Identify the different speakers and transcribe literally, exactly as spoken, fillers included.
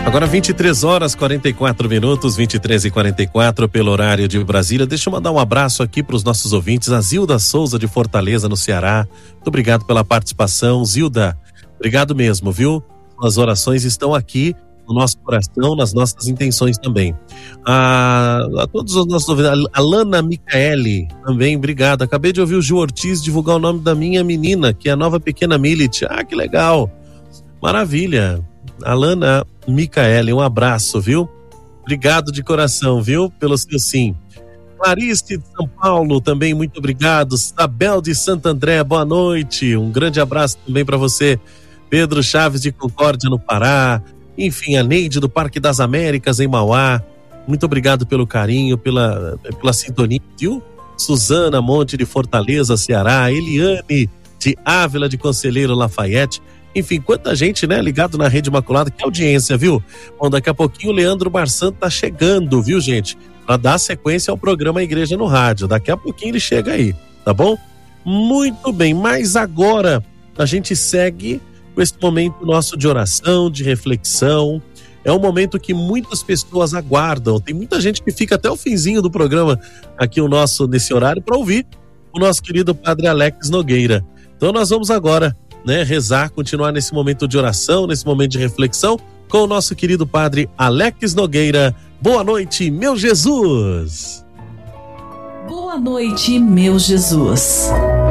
Speaker 1: Agora vinte e três horas, quarenta e quatro minutos, vinte e três e quarenta e quatro pelo horário de Brasília. Deixa eu mandar um abraço aqui para os nossos ouvintes. A Zilda Souza de Fortaleza, no Ceará. Muito obrigado pela participação. Zilda, obrigado mesmo, viu? As orações estão aqui no nosso coração, nas nossas intenções também. A, a todos os nossos ouvintes, a Lana Micaeli, também, obrigado. Acabei de ouvir o Gil Ortiz divulgar o nome da minha menina, que é a nova pequena Milit. Ah, que legal. Maravilha. Alana Micaeli, um abraço, viu? Obrigado de coração, viu? Pelo seu sim. Clarice de São Paulo, também muito obrigado. Sabel de Santo André, boa noite. Um grande abraço também para você. Pedro Chaves de Concórdia, no Pará. Enfim, a Neide do Parque das Américas, em Mauá. Muito obrigado pelo carinho, pela, pela sintonia, viu? Suzana Monte de Fortaleza, Ceará. Eliane de Ávila de Conselheiro, Lafayette. Enfim, quanta gente, né, ligado na Rede Imaculada, que audiência, viu? Bom, daqui a pouquinho o Leandro Barçanto tá chegando, viu, gente? Para dar sequência ao programa Igreja no Rádio. Daqui a pouquinho ele chega aí, tá bom? Muito bem, mas agora a gente segue com esse momento nosso de oração, de reflexão. É um momento que muitas pessoas aguardam. Tem muita gente que fica até o finzinho do programa aqui o nosso, nesse horário, para ouvir o nosso querido Padre Alex Nogueira. Então nós vamos agora, né, rezar, continuar nesse momento de oração, nesse momento de reflexão, com o nosso querido Padre Alex Nogueira. Boa noite, meu Jesus!
Speaker 2: Boa noite, meu Jesus!